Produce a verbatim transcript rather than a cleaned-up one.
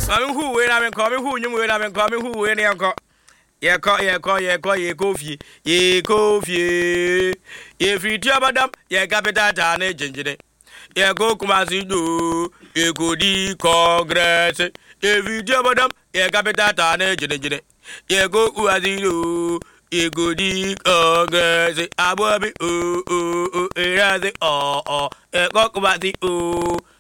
Coming who when I'm coming who you when I'm coming who when I'm coming. Ye ko ye ko ye ko ye kofi ye kofi ye free madam ye capital town ejinjine ye go Kumasi do ye go di congress ye free madam ye capital town ejinjine ye go Kumasi do ye go di congress abobi o o o eraze o o ye go Kumasi o